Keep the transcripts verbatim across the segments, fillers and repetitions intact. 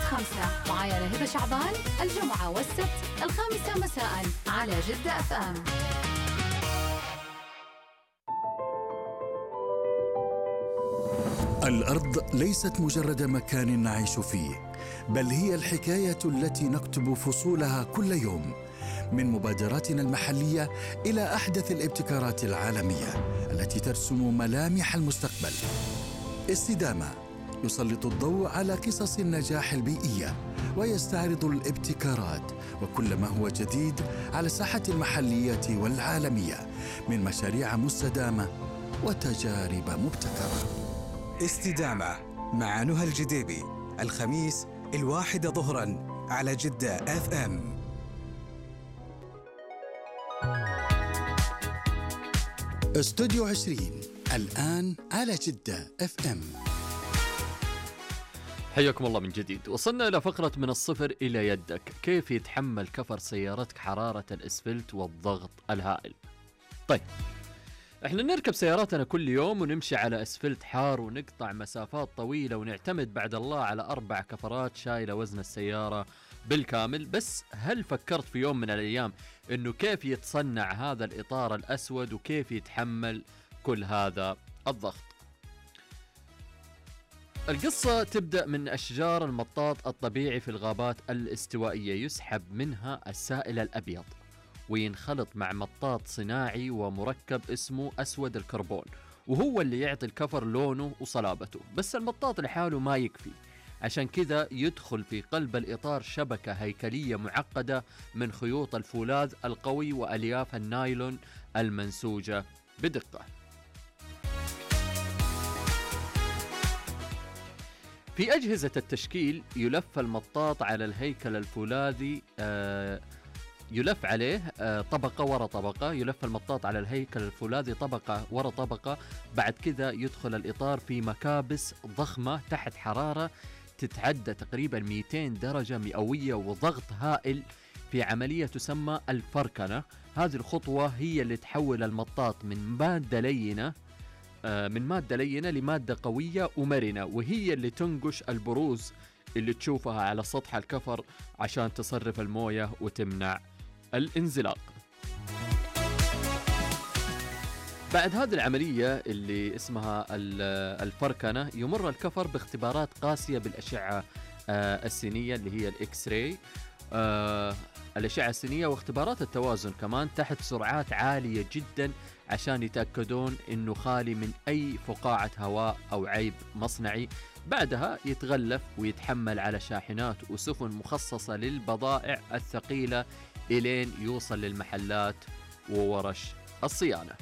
الخامسة. معايا أنا هبة شعبان، الجمعة والسبت الخامسة مساء على جدة أف أم. الأرض ليست مجرد مكان نعيش فيه، بل هي الحكاية التي نكتب فصولها كل يوم، من مبادراتنا المحلية إلى أحدث الابتكارات العالمية التي ترسم ملامح المستقبل. استدامة يسلط الضوء على قصص النجاح البيئية ويستعرض الابتكارات وكل ما هو جديد على الساحة المحلية والعالمية من مشاريع مستدامة وتجارب مبتكرة. استدامة مع نهى الجديبي، الخميس الواحدة ظهرا على جدة اف ام. استوديو عشرين الآن على جدة اف ام. حياكم الله من جديد. وصلنا إلى فقرة من الصفر إلى يدك. كيف يتحمل كفر سيارتك حرارة الإسفلت والضغط الهائل؟ طيب، احنا نركب سياراتنا كل يوم ونمشي على اسفلت حار ونقطع مسافات طويلة ونعتمد بعد الله على أربع كفرات شايلة وزن السيارة بالكامل. بس هل فكرت في يوم من الأيام إنه كيف يتصنع هذا الإطار الأسود وكيف يتحمل كل هذا الضغط؟ القصة تبدأ من أشجار المطاط الطبيعي في الغابات الاستوائية. يسحب منها السائل الأبيض وينخلط مع مطاط صناعي ومركب اسمه أسود الكربون، وهو اللي يعطي الكفر لونه وصلابته. بس المطاط لحاله ما يكفي، عشان كذا يدخل في قلب الإطار شبكة هيكلية معقدة من خيوط الفولاذ القوي وألياف النايلون المنسوجة بدقة. في أجهزة التشكيل يلف المطاط على الهيكل الفولاذي، آه يلف عليه طبقة ورا طبقة، يلف المطاط على الهيكل الفولاذي طبقة ورا طبقة. بعد كذا يدخل الإطار في مكابس ضخمة تحت حرارة تتعدى تقريبا مئتين درجة مئوية وضغط هائل في عملية تسمى الفركنة. هذه الخطوة هي اللي تحول المطاط من مادة لينة من مادة لينة لمادة قوية ومرنة، وهي اللي تنقش البروز اللي تشوفها على سطح الكفر عشان تصرف الموية وتمنع الانزلاق. بعد هذه العملية اللي اسمها الفركنة يمر الكفر باختبارات قاسية بالأشعة السينية اللي هي الإكس راي، الأشعة السينية، واختبارات التوازن كمان تحت سرعات عالية جدا عشان يتأكدون إنه خالي من أي فقاعة هواء أو عيب مصنعي. بعدها يتغلف ويتحمل على شاحنات وسفن مخصصة للبضائع الثقيلة إلين يوصل للمحلات وورش الصيانة.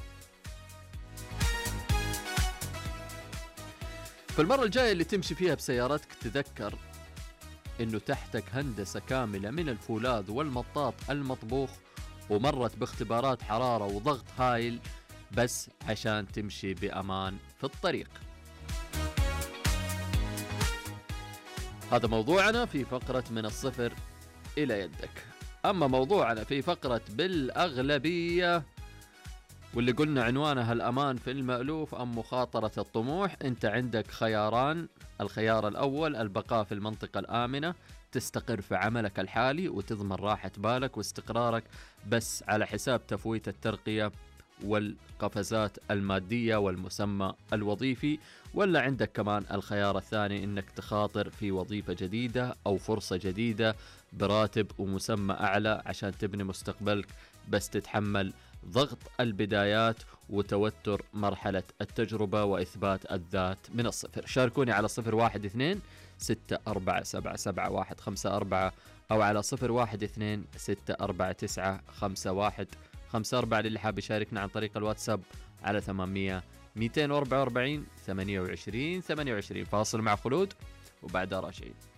في المرة الجاية اللي تمشي فيها بسيارتك تذكر إنه تحتك هندسة كاملة من الفولاذ والمطاط المطبوخ، ومرت باختبارات حرارة وضغط هائل بس عشان تمشي بأمان في الطريق. هذا موضوعنا في فقرة من الصفر إلى يدك. أما موضوعنا في فقرة بالأغلبية واللي قلنا عنوانها الأمان في المألوف أم مخاطرة الطموح، أنت عندك خياران. الخيار الأول البقاء في المنطقة الآمنة، تستقر في عملك الحالي وتضمن راحة بالك واستقرارك بس على حساب تفويت الترقية والقفزات المادية والمسمى الوظيفي. ولا عندك كمان الخيار الثاني انك تخاطر في وظيفة جديدة او فرصة جديدة براتب ومسمى اعلى عشان تبني مستقبلك بس تتحمل ضغط البدايات وتوتر مرحلة التجربة وإثبات الذات من الصفر. شاركوني على صفر واحد اثنين ستة أربعة سبعة سبعة واحد خمسة أربعة أو على صفر واحد اثنين ستة أربعة تسعة خمسة واحد خمسة أربعة للي حاب يشاركنا عن طريق الواتساب على ثمانمية مئتين وأربعة وأربعين ثمانية وعشرين ثمانية وعشرين. فاصل مع خلود وبعدها راشعين.